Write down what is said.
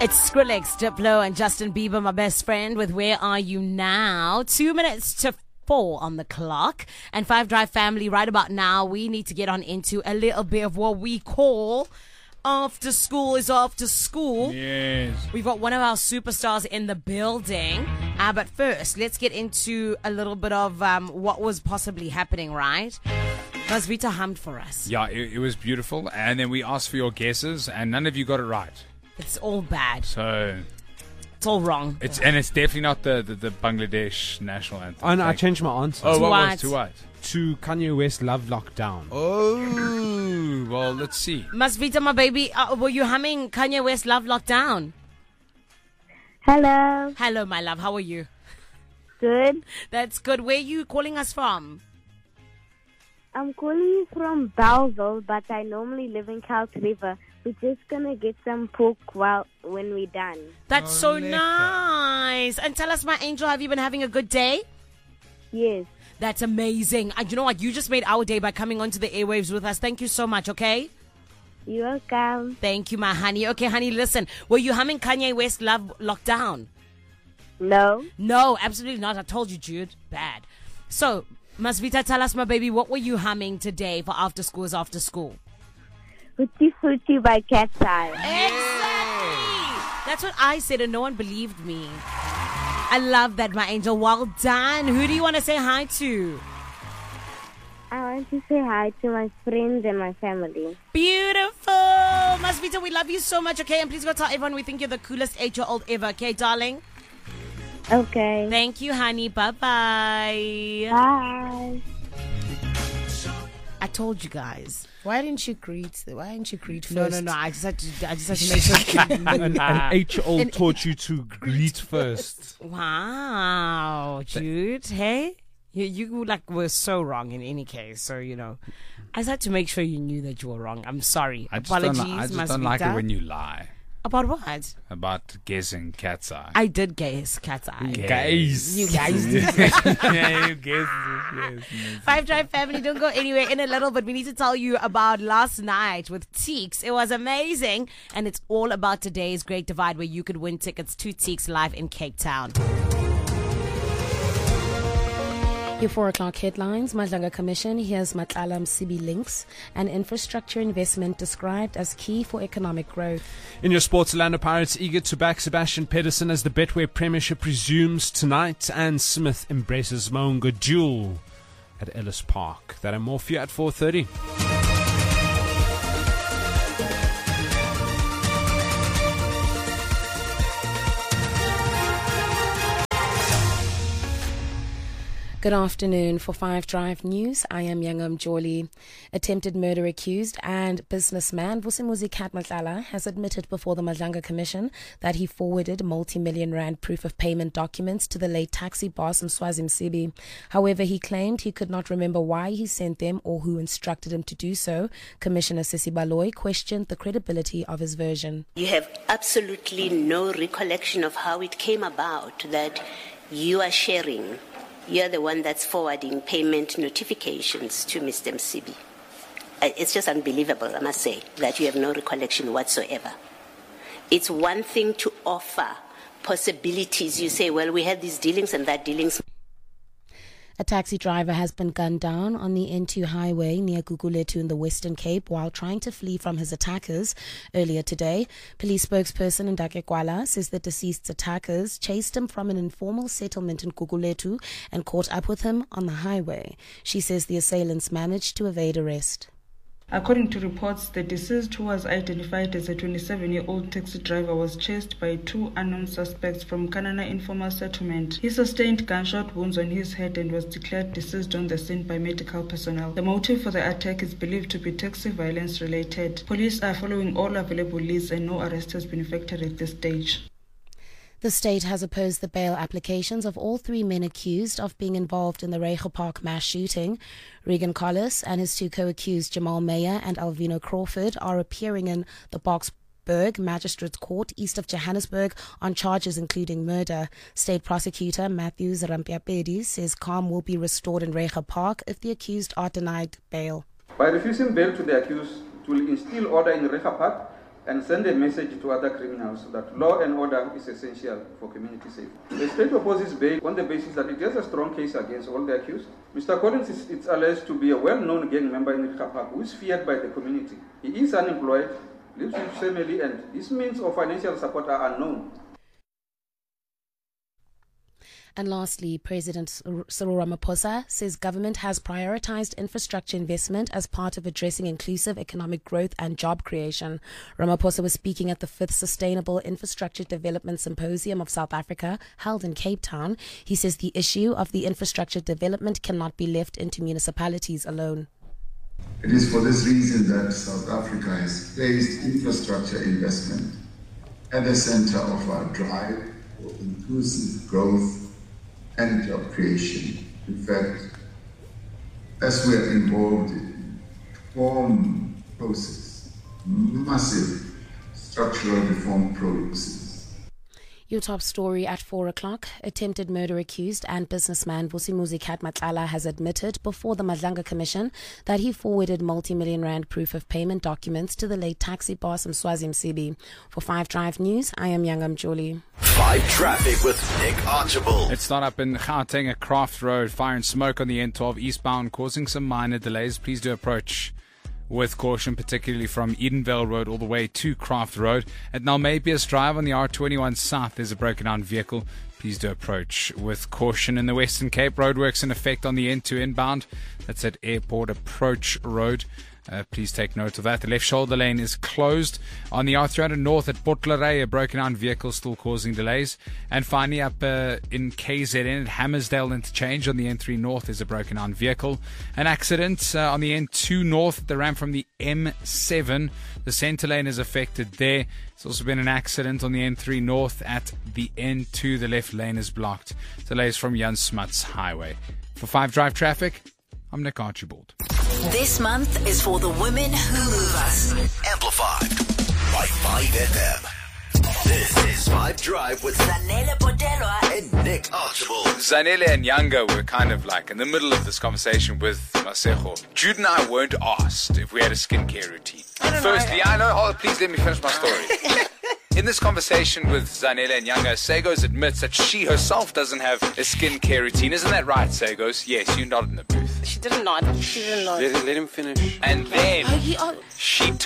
It's Skrillex, Diplo, and Justin Bieber, my best friend, with Where Are You Now? 2 minutes to 4 on the clock. And Five Drive family, right about now, we need to get on into a little bit of what we call After School is After School. Yes. We've got one of our superstars in the building. But first, let's get into a little bit of what was possibly happening, right? Masvita hummed for us. Yeah, it was beautiful. And then we asked for your guesses, and none of you got it right. It's all bad. So It's all wrong. it's definitely not the Bangladesh national anthem. Oh no, I changed my answer. Oh, what White. was to what? To Kanye West, Love Lockdown. Oh, well, let's see. Masvita, my baby, were you humming Kanye West Love Lockdown? Hello. Hello, my love. How are you? Good. That's good. Where are you calling us from? I'm calling you from Belleville, but I normally live in Kalt River. We're just gonna get some pork when we're done. That's so nice. And tell us, my angel, have you been having a good day? Yes. That's amazing. You know what? You just made our day by coming onto the airwaves with us. Thank you so much, okay? You're welcome. Thank you, my honey. Okay, honey, listen. Were you humming Kanye West Love Lockdown? No. No, absolutely not. I told you, Jude. Bad. So, Masvita, tell us, my baby, what were you humming today for After School is After School? Hootie Fruity by Cat's Eye. Exactly. That's what I said, and no one believed me. I love that, my angel. Well done. Who do you want to say hi to? I want to say hi to my friends and my family. Beautiful. Masvita, we love you so much, okay? And please go tell everyone we think you're the coolest 8-year-old ever, okay, darling? Okay. Thank you, honey. Bye-bye. Bye. I told you guys. Why didn't you greet first? No. I just had to make sure. An 8-year-old taught you to greet first. Wow, Jude. Hey? You like were so wrong in any case. So, I just had to make sure you knew that you were wrong. I'm sorry. Apologies, I just don't like it when you lie. About what? About guessing cat's eye. I did guess cat's eye. Guys. You guys did. Yeah, you guessed it. Yes. Five Drive family, don't go anywhere. In a little bit, we need to tell you about last night with Teeks. It was amazing. And it's all about today's Great Divide, where you could win tickets to Teeks live in Cape Town. Your 4 o'clock headlines. Madlanga Commission hears Matlala Msibi links and infrastructure investment described as key for economic growth. In your sports, Orlando Pirates eager to back Sebastian Pedersen as the Betway Premiership resumes tonight, and Smith embraces Maunga duel at Ellis Park. That and more for you at 4:30. Good afternoon. For 5 Drive News, I am Yangam Joli. Attempted murder accused and businessman Vusimuzi Kat Matlala has admitted before the Madlanga Commission that he forwarded multi-million rand proof of payment documents to the late taxi boss Mswazi Msibi. However, he claimed he could not remember why he sent them or who instructed him to do so. Commissioner Sissy Baloy questioned the credibility of his version. You have absolutely no recollection of how it came about that you are sharing. You're the one that's forwarding payment notifications to Mr. Msibi. It's just unbelievable, I must say, that you have no recollection whatsoever. It's one thing to offer possibilities. You say, well, we had these dealings and that dealings. A taxi driver has been gunned down on the N2 highway near Guguletu in the Western Cape while trying to flee from his attackers earlier today. Police spokesperson Ndake Kwala says the deceased's attackers chased him from an informal settlement in Guguletu and caught up with him on the highway. She says the assailants managed to evade arrest. According to reports, the deceased, who was identified as a 27-year-old taxi driver, was chased by 2 unknown suspects from Kanana informal settlement. He sustained gunshot wounds on his head and was declared deceased on the scene by medical personnel. The motive for the attack is believed to be taxi violence related. Police are following all available leads and no arrest has been effected at this stage. The state has opposed the bail applications of all 3 men accused of being involved in the Reiger Park mass shooting. Regan Collis and his 2 co-accused Jamal Meyer and Alvino Crawford are appearing in the Boksburg Magistrates Court east of Johannesburg on charges including murder. State Prosecutor Matthews Rampiapedi says calm will be restored in Reiger Park if the accused are denied bail. By refusing bail to the accused, it will instill order in Reiger Park and send a message to other criminals that law and order is essential for community safety. The state opposes bail on the basis that it has a strong case against all the accused. Mr. Collins is alleged to be a well-known gang member in Kapa who is feared by the community. He is unemployed, lives with family, and his means of financial support are unknown. And lastly, President Cyril Ramaphosa says government has prioritized infrastructure investment as part of addressing inclusive economic growth and job creation. Ramaphosa was speaking at the 5th Sustainable Infrastructure Development Symposium of South Africa, held in Cape Town. He says the issue of the infrastructure development cannot be left into municipalities alone. It is for this reason that South Africa has placed infrastructure investment at the center of our drive for inclusive growth and job creation. In fact, as we are involved in reform process, massive structural reform process. Your top story at 4 o'clock. Attempted murder accused and businessman Vusimuzi Katmatlala has admitted before the Madlanga Commission that he forwarded multi-million rand proof of payment documents to the late taxi boss Mswazi Msibi. For 5 Drive News, I am Yangam Jolie. 5 Traffic with Nick Archibald. Let's start up in Gauteng at Craft Road. Fire and smoke on the N12 eastbound causing some minor delays. Please do approach with caution, particularly from Edenvale Road all the way to Craft Road. At Nalmepius Drive on the R21 South, there's a broken down vehicle. Please do approach with caution. In the Western Cape, roadworks in effect on the N2 inbound. That's at Airport Approach Road. Please take note of that. The left shoulder lane is closed. On the R300 North at Portlaray, a broken down vehicle still causing delays. And finally up in KZN at Hammersdale Interchange on the N3 North is a broken down vehicle. An accident on the N2 North, the ramp from the M7. The centre lane is affected there. There's also been an accident on the N3 North at the N2. The left lane is blocked. Delays from Jan Smuts Highway. For 5 Drive Traffic, I'm Nick Archibald. This month is for the women who move us. Amplified by 5FM. This is 5 Drive with Zanele Potelwa and Nick Archibald. Zanele and Younger were kind of like in the middle of this conversation with Masejo. Jude and I weren't asked if we had a skincare routine. Firstly, I know. Oh, please let me finish my story. In this conversation with Zanele and Younger, Sagos admits that she herself doesn't have a skincare routine. Isn't that right, Sagos? Yes, you nodded in the booth. She did not. Let him finish. And then she